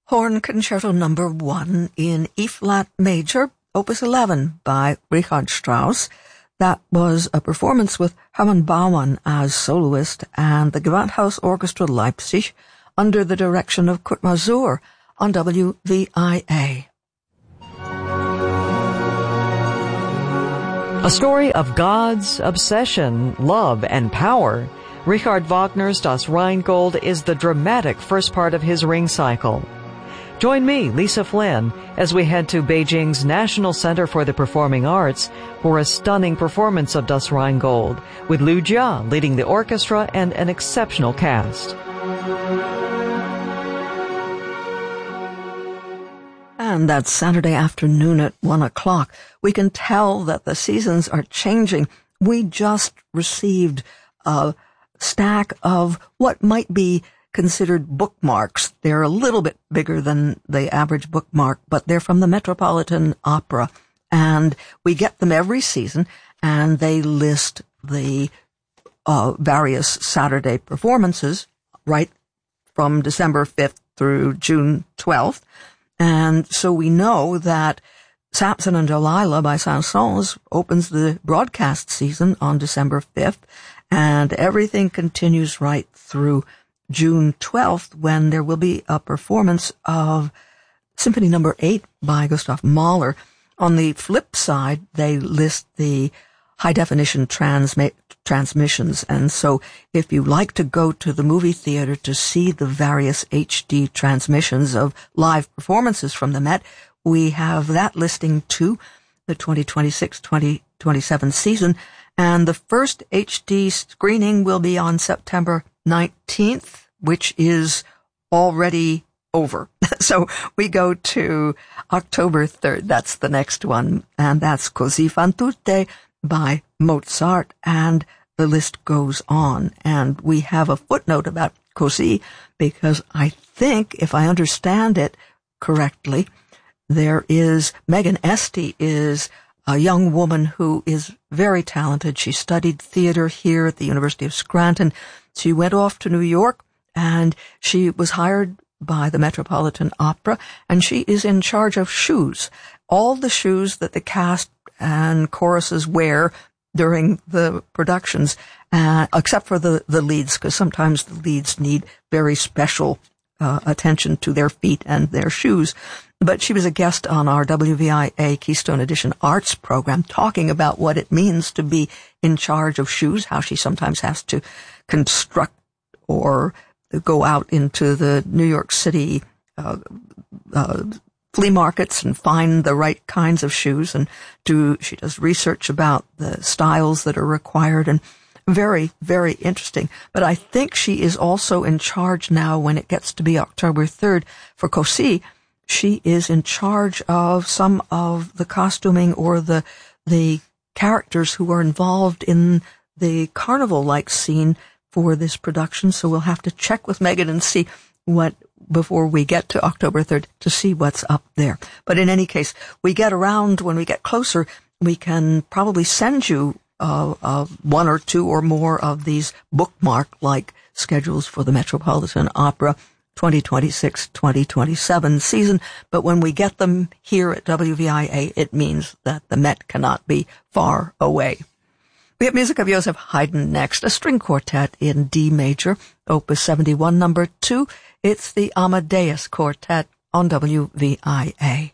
Horn Concerto No. 1 in E-flat major, Opus 11 by Richard Strauss. That was a performance with Hermann Baumann as soloist and the Gewandhaus Orchestra Leipzig under the direction of Kurt Masur on WVIA. A story of gods, obsession, love, and power. Richard Wagner's Das Rheingold is the dramatic first part of his Ring cycle. Join me, Lisa Flynn, as we head to Beijing's National Center for the Performing Arts for a stunning performance of Das Rheingold, with Liu Jia leading the orchestra and an exceptional cast. And that's Saturday afternoon at 1 o'clock. We can tell that the seasons are changing. We just received a stack of what might be considered bookmarks. They're a little bit bigger than the average bookmark, but they're from the Metropolitan Opera. And we get them every season, and they list the various Saturday performances right from December 5th through June 12th. And so we know that Samson and Delilah by Saint-Saëns opens the broadcast season on December 5th, and everything continues right through June 12th, when there will be a performance of Symphony No. 8 by Gustav Mahler. On the flip side, they list the high-definition transmissions, and so if you like to go to the movie theater to see the various HD transmissions of live performances from the Met, we have that listing too, the 2026-2027 season, and the first HD screening will be on September 19th, which is already over. So we go to October 3rd. That's the next one. And that's Così fan tutte by Mozart. And the list goes on. And we have a footnote about Così because I think, if I understand it correctly, there is Megan Esty is a young woman who is very talented. She studied theater here at the University of Scranton. She went off to New York, and she was hired by the Metropolitan Opera, and she is in charge of shoes. All the shoes that the cast and choruses wear during the productions, except for the leads, because sometimes the leads need very special attention to their feet and their shoes. But she was a guest on our WVIA Keystone Edition Arts program, talking about what it means to be in charge of shoes, how she sometimes has to construct or go out into the New York City flea markets and find the right kinds of shoes, and she does research about the styles that are required, and very, very interesting. But I think she is also in charge now, when it gets to be October 3rd for Così. She is in charge of some of the costuming or the characters who are involved in the carnival-like scene for this production. So we'll have to check with Megan and see before we get to October 3rd to see what's up there. But in any case, we get around, when we get closer, we can probably send you one or two or more of these bookmark-like schedules for the Metropolitan Opera 2026-2027 season. But when we get them here at WVIA, it means that the Met cannot be far away. We have music of Joseph Haydn next, a string quartet in D major, Opus 71 No. 2. It's the Amadeus Quartet on WVIA.